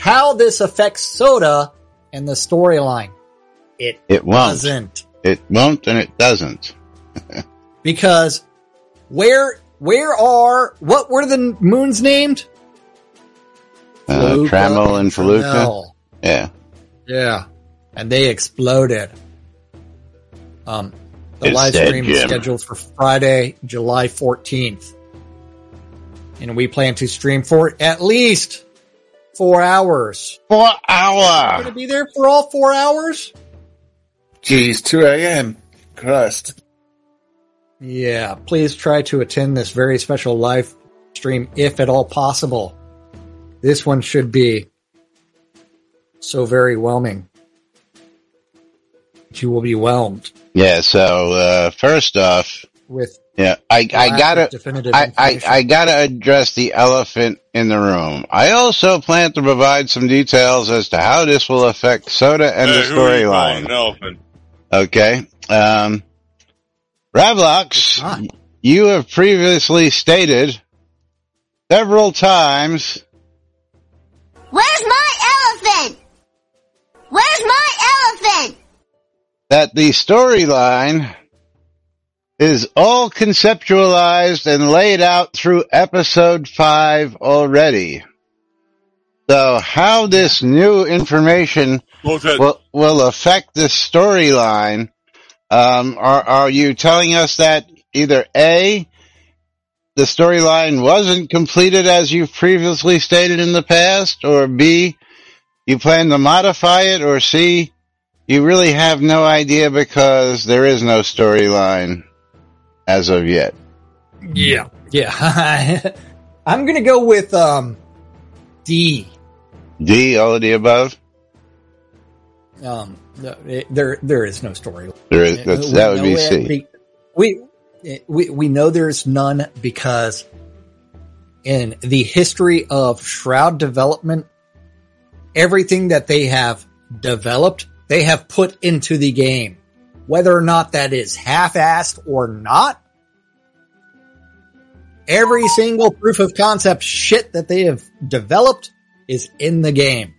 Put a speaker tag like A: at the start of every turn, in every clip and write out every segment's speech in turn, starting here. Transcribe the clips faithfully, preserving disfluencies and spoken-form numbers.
A: how this affects Soda and the storyline. It,
B: it won't.
A: doesn't.
B: It won't and it doesn't.
A: Because where where are, what were the moons named?
B: Uh, Trammel and Feluca. Yeah.
A: Yeah. And they exploded. Um, the
B: It's
A: live
B: dead,
A: stream is
B: Jim.
A: scheduled for Friday, July fourteenth. And we plan to stream for at least four hours.
B: Four
A: Are
B: hour.
A: you going to be there for all four hours?
C: Geez, two a.m. Christ.
A: Yeah, please try to attend this very special live stream if at all possible. This one should be so very whelming. You will be whelmed
B: Yeah, so, uh, first off,
A: with
B: yeah, I, I
A: lack
B: gotta,
A: of definitive
B: I, I,
A: information.
B: I gotta address the elephant in the room. I also plan to provide some details as to how this will affect Soda and
D: Hey,
B: the
D: who are you calling
B: storyline.
D: an elephant?
B: Okay. Um, Ravlox, you have previously stated several times
E: Where's my elephant? Where's my elephant?
B: that the storyline is all conceptualized and laid out through episode five already. So how this new information
D: Bullshit.
B: will, will affect the storyline, um, are, are you telling us that either A, the storyline wasn't completed as you've previously stated in the past, or B, you plan to modify it, or C, you really have no idea because there is no storyline as of yet?
A: Yeah. Yeah. I'm going to go with um, D.
B: D, all of the above?
A: Um, no, it- there, there is no story.
B: There is, that's,
A: We
B: that would be
A: know
B: C.
A: it- We, we, we know there's none because in the history of Shroud development, everything that they have developed, they have put into the game. Whether or not that is half-assed or not, every single proof of concept shit that they have developed is in the game.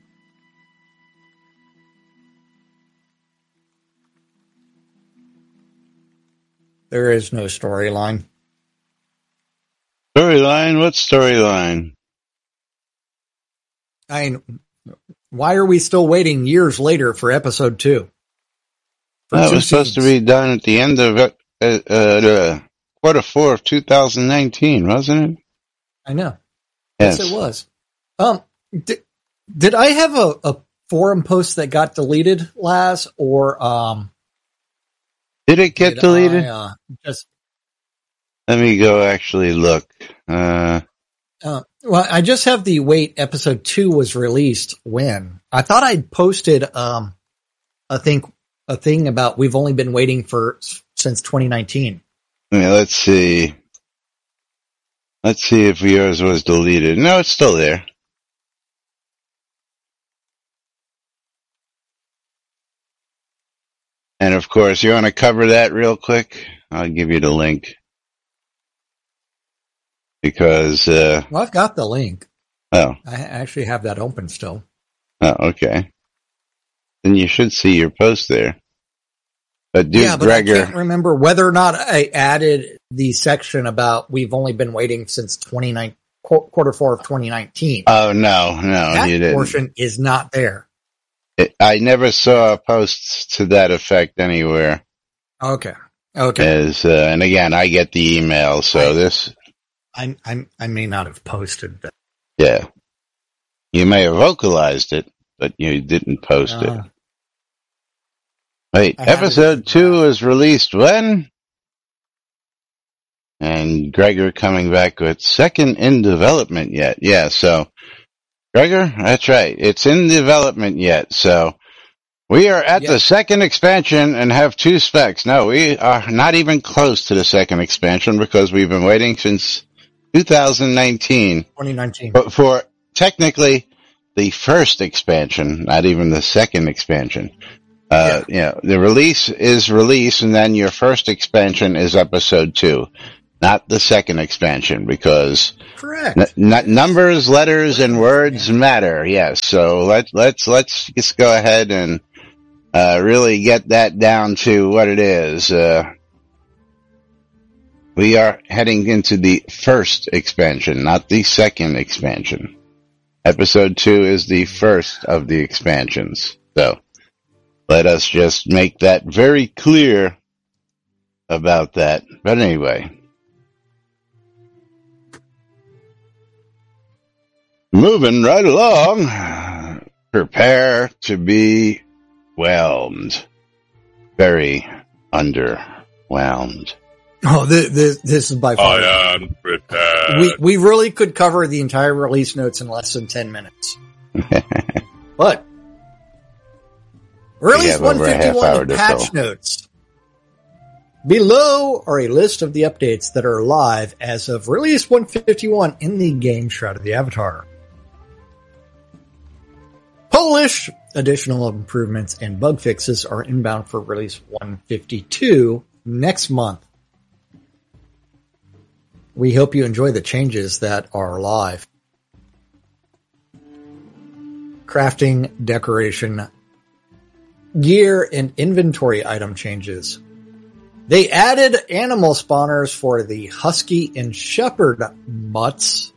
A: There is no storyline.
B: Storyline? What storyline?
A: I mean, why are we still waiting years later for episode two? For
B: That
A: two
B: was supposed to
A: scenes?
B: be done at the end of uh, uh, the quarter four of two thousand nineteen, wasn't it?
A: I know.
B: Yes.
A: Yes, it was. Um, did, did I have a, a forum post that got deleted, Laz, or um?
B: Did it get
A: did
B: deleted?
A: I, uh, just
B: Let me go actually look. Uh,
A: uh, well, I just have the wait. Episode two was released when I thought I'd posted um, I think a thing about we've only been waiting for since twenty nineteen.
B: yeah, let's see. Let's see if yours was deleted. No, it's still there. And of course, you want to cover that real quick? I'll give you the link. Because, uh,
A: Well, I've got the link.
B: oh,
A: I actually have that open still.
B: oh, okay. Then you should see your post there. But dude,
A: yeah, but I
B: Gregor,
A: can't remember whether or not I added the section about we've only been waiting since twenty-nine, qu- quarter four of twenty nineteen.
B: oh no, no,
A: that
B: you didn't.
A: portion is not there.
B: It, I never saw posts to that effect anywhere.
A: Okay. Okay.
B: As, uh, and again, I get the email, so
A: I-
B: this,
A: I, I, I may not have posted that.
B: yeah. You may have vocalized it, but you didn't post it.
A: Uh,
B: Wait,
A: I have it
B: episode
A: written
B: two
A: down.
B: was released when? And Gregor coming back with second in development yet. Yeah, so, Gregor, that's right. It's in development yet, so we are at
A: Yep.
B: the second expansion and have two specs. No, we are not even close to the second expansion because we've been waiting since two thousand nineteen
A: twenty nineteen.
B: but for technically the first expansion, not even the second expansion. Uh, you know, the release is release and then your first expansion is episode two. not the second expansion, because
A: Correct.
B: n- n- numbers, letters, and words matter. Yes, so let's let's let's just go ahead and uh, really get that down to what it is. Uh, we are heading into the first expansion, not the second expansion. Episode two is the first of the expansions. So let us just make that very clear about that. But anyway, moving right along, prepare to be whelmed. Very underwhelmed.
A: Oh, this, this, this is by far.
C: I am prepared.
A: We, we really could cover the entire release notes in less than ten minutes. But, release
B: have over a half hour
A: one fifty-one
B: to
A: patch
B: fill.
A: notes. Below are a list of the updates that are live as of release one fifty-one in the game Shroud of the Avatar. Polish additional improvements and bug fixes are inbound for release one fifty-two next month. We hope you enjoy the changes that are live. Crafting, decoration, gear, and inventory item changes. They added animal spawners for the Husky and Shepherd mutts,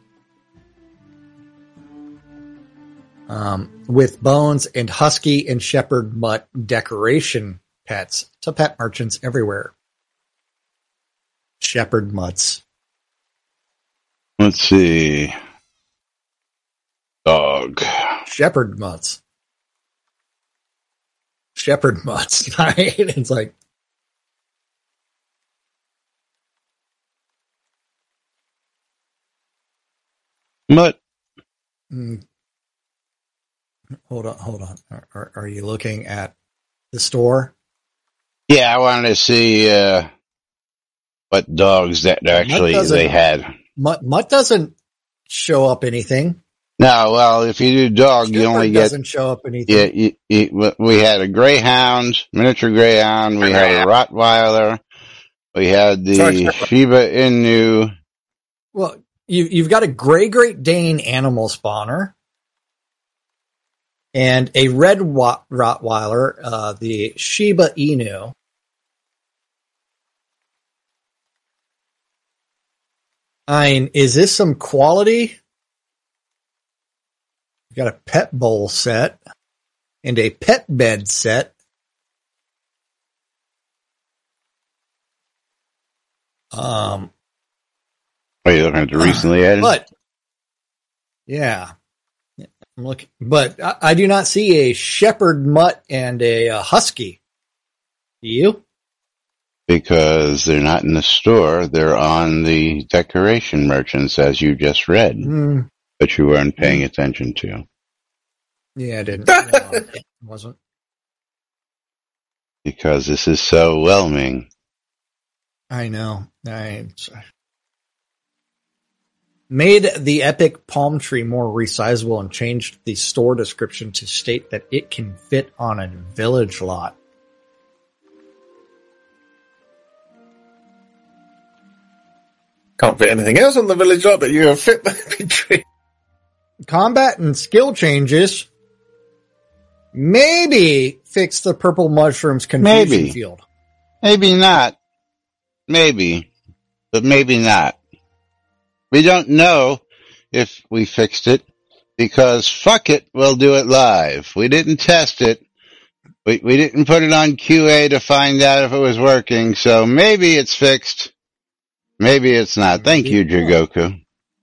A: um, with bones and Husky and Shepherd mutt decoration pets to pet merchants everywhere. Shepherd mutts.
B: Let's see. Dog.
A: Shepherd mutts. Shepherd mutts, right? It's like,
B: Mutt.
A: mm, hold on, hold on. Are, are, are you looking at the store?
B: Yeah, I wanted to see uh, what dogs that actually
A: doesn't-
B: they had.
A: Mutt, mutt doesn't show up anything.
B: No, well, if you do dog, you
A: Shepherd
B: only get.
A: doesn't show up anything.
B: Yeah, you, you, we had a greyhound, miniature greyhound. We had a Rottweiler. We had the
C: Sorry, sorry.
B: Shiba Inu.
A: Well, you, you've got a gray Great Dane animal spawner and a red wa- Rottweiler, uh, the Shiba Inu. I mean, is this some quality? You've got a pet bowl set and a pet bed set. Um,
B: Are you looking at the recently added?
A: But yeah, I'm looking, but I, I do not see a shepherd mutt and a, uh husky. Do you?
B: Because they're not in the store. They're on the decoration merchants, as you just read,
A: Mm,
B: but you weren't paying attention to.
A: yeah, I didn't. No, it wasn't.
B: Because this is so whelming.
A: I know. I made the epic palm tree more resizable and changed the store description to state that it can fit on a village lot.
C: Can't fit anything else on the village lot, but you have fit the big tree.
A: Combat and skill changes. Maybe fix the purple mushrooms confusion
B: Maybe.
A: field.
B: Maybe not. Maybe. But maybe not. We don't know if we fixed it because fuck it, we'll do it live. We didn't test it. We, we didn't put it on Q A to find out if it was working, so maybe it's fixed. Maybe it's not. Thank you, Jigoku.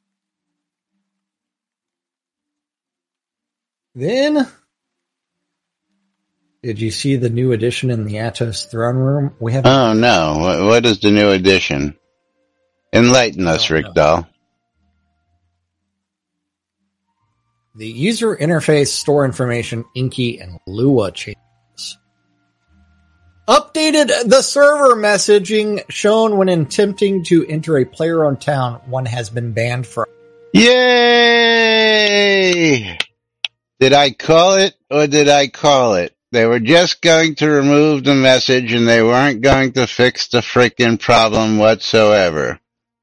A: Then, did you see the new addition in the Atos throne room? We have
B: Oh no, what, what is the new edition? Enlighten us,
A: Oh,
B: Rick
A: no.
B: Doll.
A: the user interface, store information, Inky, and Lua changes. Updated the server messaging shown when attempting to enter a player-owned town. One has been banned from.
B: Yay! Did I call it or did I call it? They were just going to remove the message and they weren't going to fix the freaking problem whatsoever.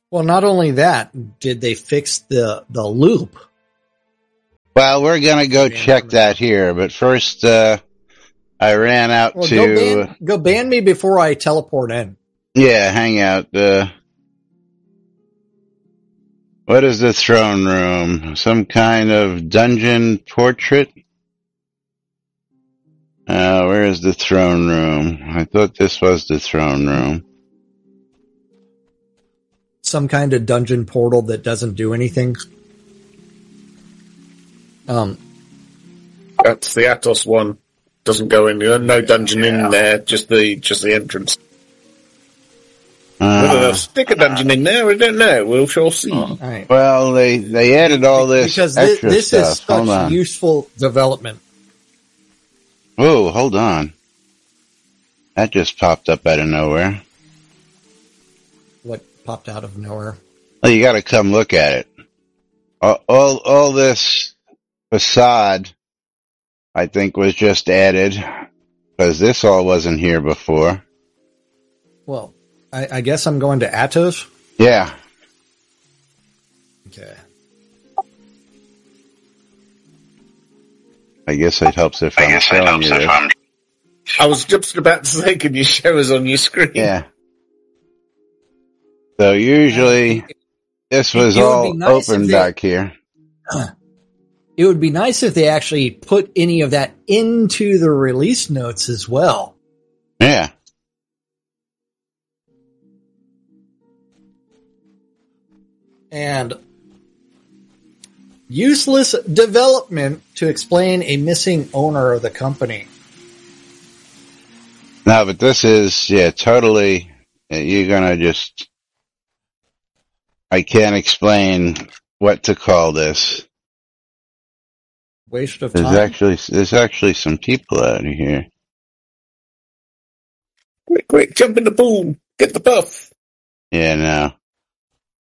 A: Well, not only that, did they fix the, the loop?
B: Well, we're gonna go check that here, but first, uh, I ran out
A: Well,
B: to,
A: go ban, go ban me before I teleport in.
B: yeah, hang out, uh, what is the throne room? Some kind of dungeon portrait? Uh, where is the throne room? I thought this was the throne room.
A: Some kind of dungeon portal that doesn't do anything. Um,
C: That's the Atos one. Doesn't go in. No dungeon in there. Just the just the entrance.
B: Uh,
C: Whether they'll stick a dungeon in there, I don't know. We'll sure see.
A: all right.
B: well, they, they added all this
A: Because this,
B: extra
A: this
B: stuff.
A: is
B: Hold
A: such
B: on.
A: useful development.
B: Whoa, hold on. That just popped up out of nowhere.
A: What popped out of nowhere?
B: Well, you gotta come look at it. All, all, all this facade, I think, was just added, because this all wasn't here before.
A: Well, I, I guess I'm going to Atos.
B: Yeah.
A: Okay.
B: I guess it helps if I'm showing you this.
C: I was just about to say, can you show us on your screen?
B: Yeah. So usually, this was
A: It would
B: all
A: be nice
B: open
A: if they-
B: back here.
A: It would be nice if they actually put any of that into the release notes as well.
B: Yeah.
A: And useless development to explain a missing owner of the company.
B: No, but this is, yeah, totally, you're gonna just, I can't explain what to call this.
A: Waste of
B: There's
A: time.
B: actually, there's actually some people out here.
C: Quick, quick, jump in the pool. Get the buff.
B: Yeah, no.